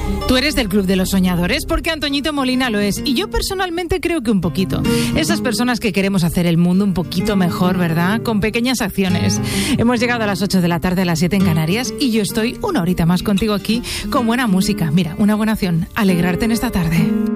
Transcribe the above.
Tú eres del Club de los Soñadores, porque Antoñito Molina lo es. Y yo personalmente creo que un poquito. Esas personas que queremos hacer el mundo un poquito mejor, ¿verdad? Con pequeñas acciones. Hemos llegado a las 8 de la tarde, a las 7 en Canarias, y yo estoy una horita más contigo aquí con buena música. Mira, una buena acción, alegrarte en esta tarde.